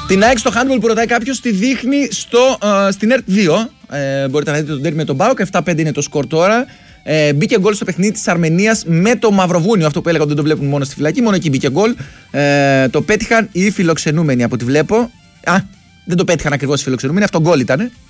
Την ΑΕΚ στο handball που ρωτάει κάποιος τη δείχνει στην ΕΡΤ 2. Μπορείτε να δείτε τον τέρμι με τον ΠΑΟΚ. 7-5 είναι το σκορ τώρα. Μπήκε γκολ στο παιχνίδι της Αρμενίας με το Μαυροβούνιο. Αυτό που έλεγα ότι δεν το βλέπουν μόνο στη φυλακή. Μόνο εκεί μπήκε γκολ. Το πέτυχαν οι φιλοξενούμενοι από ό,τι βλέπω. Δεν το πέτυχαν ακριβώς οι φιλοξενούμενοι. Αυτό γκολ ήταν.